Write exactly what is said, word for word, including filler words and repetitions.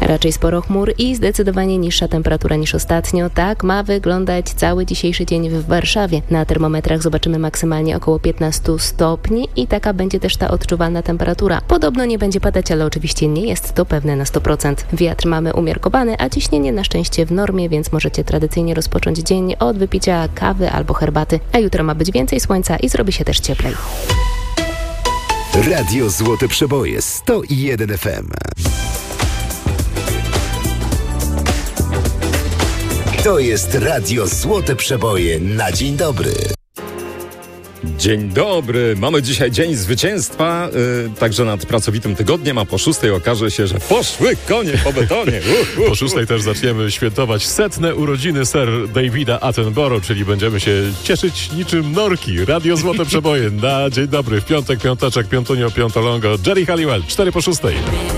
Raczej sporo chmur i zdecydowanie niższa temperatura niż ostatnio. Tak ma wyglądać cały dzisiejszy dzień w Warszawie. Na termometrach zobaczymy maksymalnie około piętnaście stopni i taka będzie też ta odczuwalna temperatura. Podobno nie będzie padać, ale oczywiście nie jest to pewne na sto procent. Wiatr mamy umiarkowany, a ciśnienie na szczęście w normie, więc możecie tradycyjnie rozpocząć dzień od wypicia kawy albo herbaty. A jutro ma być więcej słońca i zrobi się też cieplej. Radio Złote Przeboje sto jeden F M. To jest Radio Złote Przeboje na dzień dobry. Dzień dobry, mamy dzisiaj dzień zwycięstwa, yy, także nad pracowitym tygodniem, a po szóstej okaże się, że poszły konie po betonie. Uh, uh, po szóstej też zaczniemy świętować setne urodziny Sir Davida Attenborough, czyli będziemy się cieszyć niczym norki. Radio Złote Przeboje na dzień dobry, w piątek, piąteczek, piątunio, piątolongo, Jerry Halliwell, cztery po szóstej.